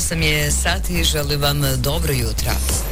8 je sati, želim vam dobro jutro.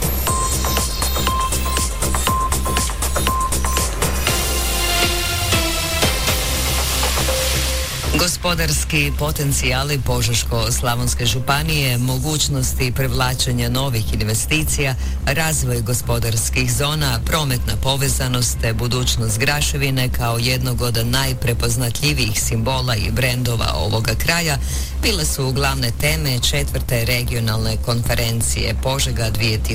Gospodarski potencijali Požeško-slavonske županije, mogućnosti privlačenja novih investicija, razvoj gospodarskih zona, prometna povezanost te budućnost Graševine kao jednog od najprepoznatljivijih simbola i brendova ovoga kraja bile su glavne teme 4. regionalne konferencije Požega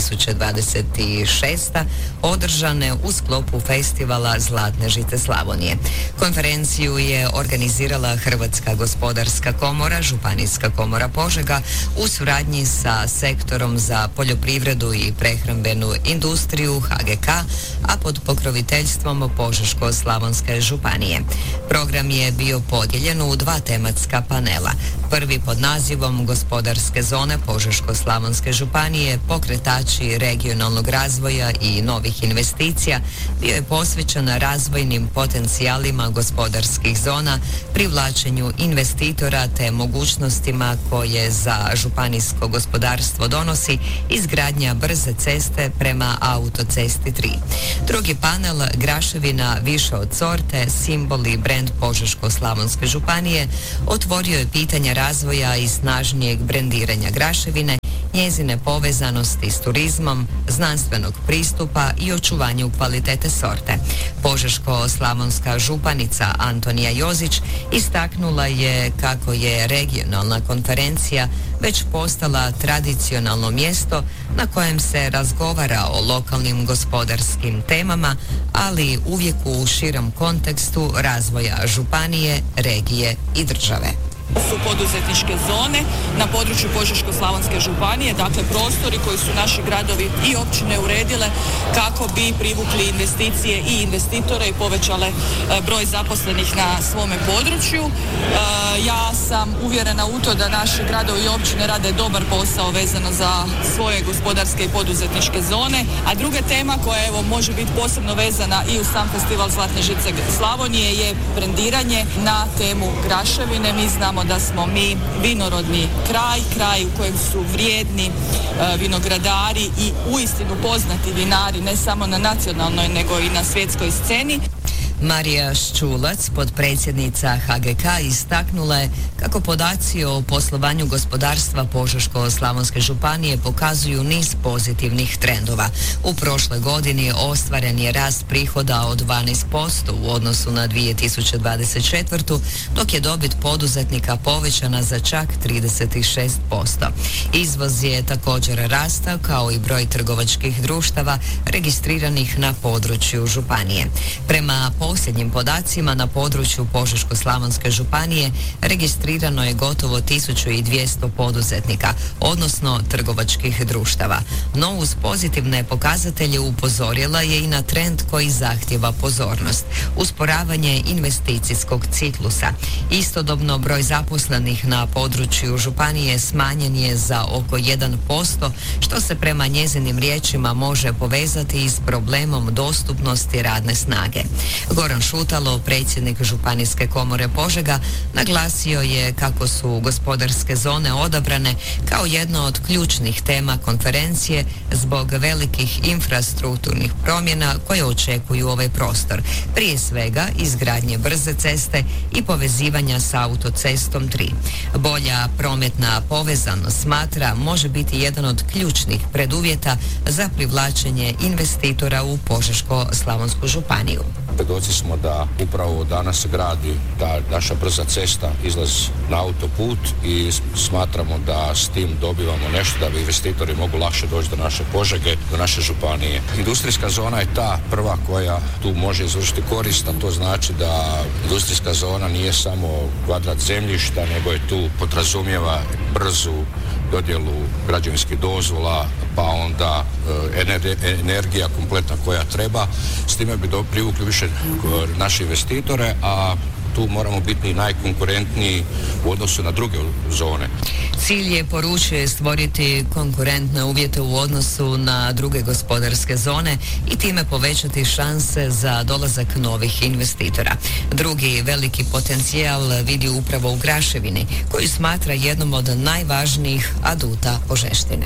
2026. održane u sklopu festivala Zlatne žite Slavonije. Konferenciju je organizirala Hrvatska gospodarska komora, Županijska komora Požega u suradnji sa sektorom za poljoprivredu i prehrambenu industriju HGK, a pod pokroviteljstvom Požeško-slavonske županije. Program je bio podijeljen u 2 tematska panela. Prvi pod nazivom Gospodarske zone Požeško-slavonske županije, pokretači regionalnog razvoja i novih investicija, bio je posvećen razvojnim potencijalima gospodarskih zona, privlačenju investitora te mogućnostima koje za županijsko gospodarstvo donosi izgradnja brze ceste prema autocesti 3. Drugi panel, Graševina više od sorte, simbol i brend Požeško-slavonske županije, otvorio je pitanja razvoja i snažnijeg brendiranja Graševine, njezine povezanosti s turizmom, znanstvenog pristupa i očuvanju kvalitete sorte. Požeško-slavonska županica Antonija Jozić istaknula je kako je regionalna konferencija već postala tradicionalno mjesto na kojem se razgovara o lokalnim gospodarskim temama, ali uvijek u širem kontekstu razvoja županije, regije i države. Su poduzetničke zone na području Požeško-slavonske županije, dakle prostori koji su naši gradovi i općine uredile kako bi privukli investicije i investitore i povećale broj zaposlenih na svome području. Ja sam uvjerena u to da naši gradovi i općine rade dobar posao vezano za svoje gospodarske i poduzetničke zone, a druga tema koja evo može biti posebno vezana i u sam festival Zlatne žice Slavonije je brendiranje na temu Graševine. Mi znamo da smo mi vinorodni kraj u kojem su vrijedni vinogradari i uistinu poznati vinari ne samo na nacionalnoj nego i na svjetskoj sceni. Marija Ščulac, potpredsjednica HGK, istaknula je kako podaci o poslovanju gospodarstva Požeško-slavonske županije pokazuju niz pozitivnih trendova. U prošloj godini ostvaren je rast prihoda od 12% u odnosu na 2024. dok je dobit poduzetnika povećana za čak 36%. Izvoz je također rastao kao i broj trgovačkih društava registriranih na području županije. Prema posljednjim podacima na području Požeško-slavonske županije registrirano je gotovo 1200 poduzetnika, odnosno trgovačkih društava. No uz pozitivne pokazatelje upozorila je i na trend koji zahtjeva pozornost. Usporavanje investicijskog ciklusa. Istodobno broj zaposlenih na području županije smanjen je za oko 1%, što se prema njezinim riječima može povezati i s problemom dostupnosti radne snage. Goran Šutalo, predsjednik Županijske komore Požega, naglasio je kako su gospodarske zone odabrane kao jedna od ključnih tema konferencije zbog velikih infrastrukturnih promjena koje očekuju ovaj prostor. Prije svega izgradnje brze ceste i povezivanja sa autocestom 3. Bolja prometna povezanost smatra može biti jedan od ključnih preduvjeta za privlačenje investitora u Požeško-slavonsku županiju. Svjedoci smo da upravo danas gradi ta naša brza cesta, izlaz na autoput i smatramo da s tim dobivamo nešto da bi investitori mogu lakše doći do naše Požege, do naše županije. Industrijska zona je ta prva koja tu može izvršiti korist, a to znači da industrijska zona nije samo kvadrat zemljišta, nego je tu podrazumijeva brzu dodjelu građevinskih dozvola, pa onda energija kompletna koja treba. S time bi privukli više naše investitore, a tu moramo biti najkonkurentniji u odnosu na druge zone. Cilj je, poručuje, stvoriti konkurentne uvjete u odnosu na druge gospodarske zone i time povećati šanse za dolazak novih investitora. Drugi veliki potencijal vidi upravo u Graševini, koju smatra jednom od najvažnijih aduta Požeštine.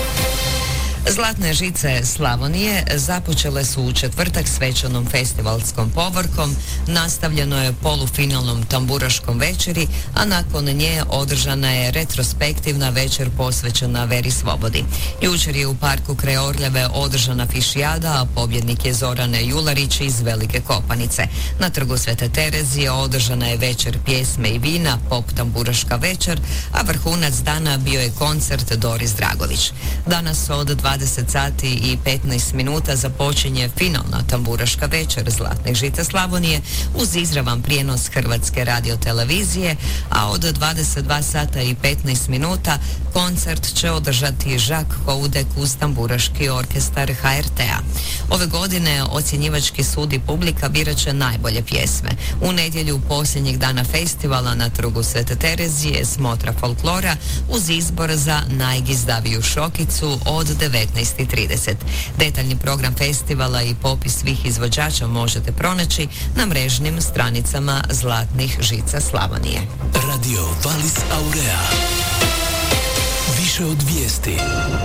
Zlatne žice Slavonije započele su u četvrtak svečanom festivalskom povorkom, nastavljeno je polufinalnom tamburaškom večeri, a nakon nje održana je retrospektivna večer posvećena Veri Slobodi. Jučer je u parku kraj Orljave održana fišijada, a pobjednik je Zorane Jularić iz Velike Kopanice. Na trgu Svete Terezije održana je večer pjesme i vina, pop tamburaška večer, a vrhunac dana bio je koncert Doris Dragović. Danas od 20 sati i 15 minuta započinje finalna tamburaška večer Zlatnih žica Slavonije uz izravan prijenos Hrvatske radiotelevizije, a od 22 sata i 15 minuta koncert će održati Žak Houdek uz tamburaški orkestar HRT-a. Ove godine ocjenjivački sud i publika birat će najbolje pjesme. U nedjelju posljednjeg dana festivala na trgu Svete Terezije smotra folklora uz izbor za najgizdaviju šokicu od 19:30. Detaljni program festivala i popis svih izvođača možete pronaći na mrežnim stranicama Zlatnih žica Slavonije. Radio Valis Aurea. Više od vijesti.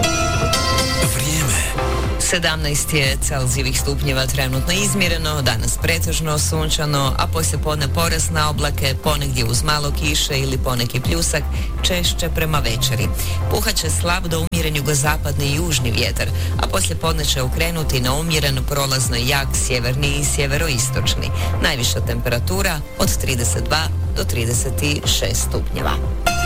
Vrijeme. 17 je Celzijevih stupnjeva trenutno izmjereno, danas pretežno sunčano, a poslijepodne porast na oblake, ponegdje uz malo kiše ili poneki pljusak, češće prema večeri. Puhat će slab do umjeren jugozapadni i južni vjetar, a poslijepodne će okrenuti na umjeren prolazno jak sjeverni i sjeveroistočni. Najviša temperatura od 32 do 36 stupnjeva.